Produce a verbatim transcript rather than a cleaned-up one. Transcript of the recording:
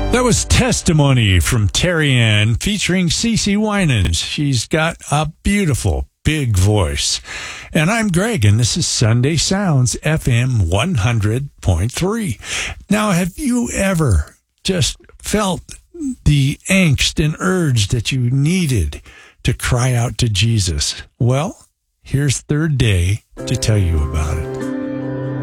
That was Testimony from Terry Ann featuring Cece Winans. She's got a beautiful, big voice. And I'm Greg, and this is Sunday Sounds, F M one hundred point three. Now, have you ever just felt the angst and urge that you needed to cry out to Jesus? Well, here's Third Day to tell you about it.